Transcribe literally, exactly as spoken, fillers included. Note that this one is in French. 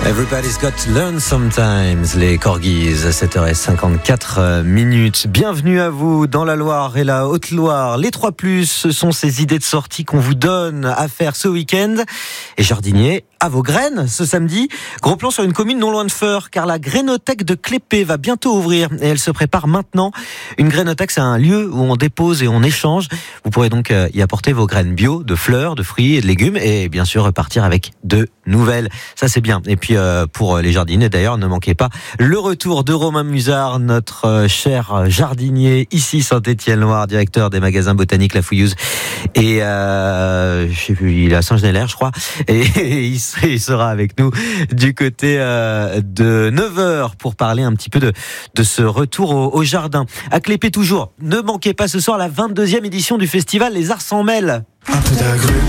Everybody's got to learn sometimes, les Corgis, à sept heures cinquante-quatre minutes. Bienvenue à vous dans la Loire et la Haute-Loire. Les trois plus, ce sont ces idées de sortie qu'on vous donne à faire ce week-end. Et jardinier, à vos graines ce samedi. Gros plan sur une commune non loin de Feurs, car la grainothèque de Clépée va bientôt ouvrir et elle se prépare maintenant. Une grainothèque, c'est un lieu où on dépose et on échange. Vous pourrez donc y apporter vos graines bio, de fleurs, de fruits et de légumes et bien sûr repartir avec de nouvelles. Ça c'est bien. Et puis euh, pour les jardiniers d'ailleurs, ne manquez pas le retour de Romain Musard, notre euh, cher jardinier ici Saint-Étienne-Loire, directeur des magasins botaniques La Fouilleuse et euh, je sais plus, il est à Saint-Genélaire je crois et, et il il sera avec nous du côté euh, de neuf heures pour parler un petit peu de, de ce retour au, au jardin. À Clépée toujours, ne manquez pas ce soir la vingt-deuxième édition du festival Les Arts s'en mêlent. Un peu d'agrumes,